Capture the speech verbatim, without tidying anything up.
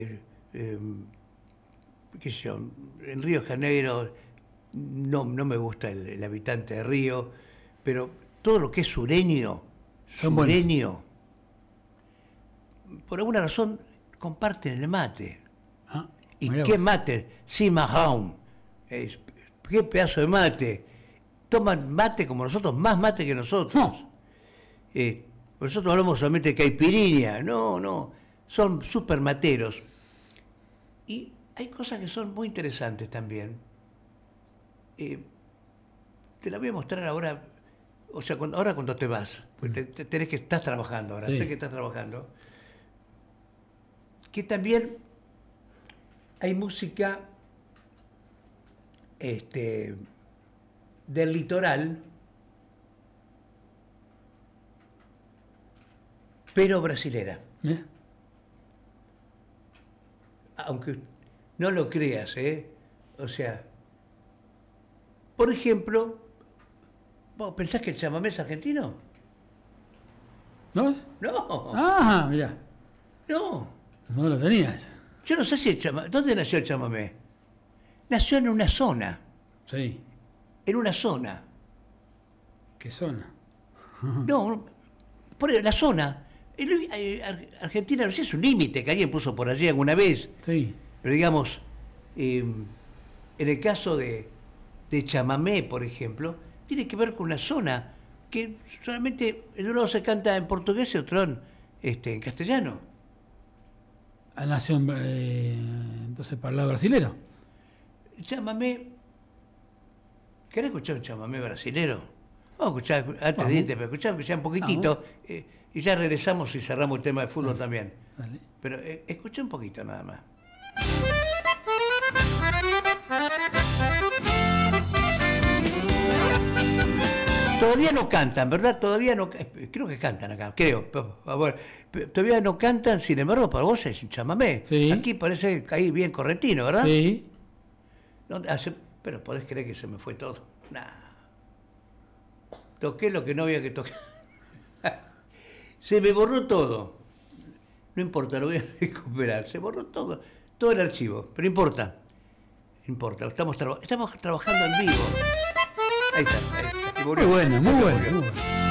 eh, qué sé yo, en Río de Janeiro no, no me gusta el, el habitante de Río, pero todo lo que es sureño, Son buenos. sureño, por alguna razón comparten el mate. Ah, ¿Y mirá qué vos. mate? Cimarrón. Es, qué pedazo de mate. Toman mate como nosotros, más mate que nosotros. No. Eh, nosotros hablamos solamente de caipirinha. No, no. Son súper materos. Y hay cosas que son muy interesantes también. Eh, te la voy a mostrar ahora. O sea, cuando, ahora cuando te vas. Pues te, te tenés que estás trabajando ahora. Sí. Sé que estás trabajando. Que también hay música este, del litoral, pero brasilera. Mirá. Aunque no lo creas, ¿eh? O sea, por ejemplo, ¿vos pensás que el chamamé es argentino? ¿No? No, Ah, mirá. no. No lo tenías. Yo no sé si el chamamé... ¿Dónde nació el chamamé? Nació en una zona, Sí. en una zona. ¿Qué zona? No, por la zona. El- eh, Ar- Argentina no sé, es un límite que alguien puso por allí alguna vez. Sí. Pero digamos, eh, en el caso de, de chamamé, por ejemplo, tiene que ver con una zona que solamente en un lado se canta en portugués y otro en, este, en castellano. Ah, nació en, eh, entonces para el lado brasilero. El chamamé, ¿querés escuchar un chamamé brasilero? Vamos a escuchar, antes Vamos. de irte, pero escuchar que sea un poquitito, eh, y ya regresamos y cerramos el tema de fútbol Dale. también. Dale. Pero eh, escuché un poquito nada más. Todavía no cantan, ¿verdad? Todavía no, creo que cantan acá, creo. Por favor. Todavía no cantan, sin embargo, para vos es un chamamé. Sí. Aquí parece ahí bien correntino, ¿verdad? Sí. No, hace- pero podés creer que se me fue todo. Nah. Toqué lo que no había que tocar. Se me borró todo. No importa, lo voy a recuperar. Se borró todo, todo el archivo, pero no importa. No importa, estamos, traba- estamos trabajando en vivo. Ahí está, ahí está. Y Muy volvió. bueno, muy Volvió. bueno, muy bueno.